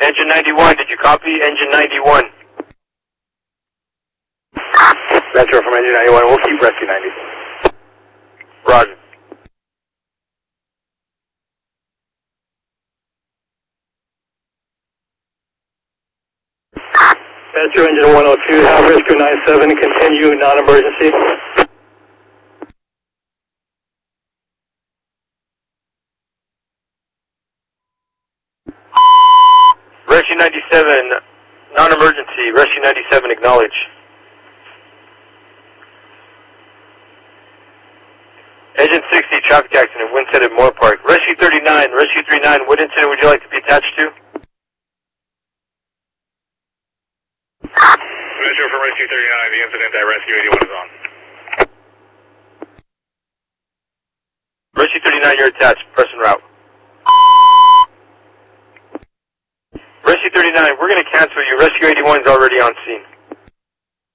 Engine 91, did you copy? Engine 91. Metro from Engine 91, we'll keep Rescue 90. Roger. Metro Engine 102, have Rescue 97 continue non-emergency. Rescue 97, non-emergency. Rescue 97, acknowledge. Engine 60, traffic accident, Winsett at Moore Park. Rescue 39, Rescue 39, what incident would you like to be attached to? Metro from Rescue 39, the incident at Rescue 81 is on. Rescue 39, you're attached, press en route. Rescue 39, we're going to cancel you. Rescue 81 is already on scene.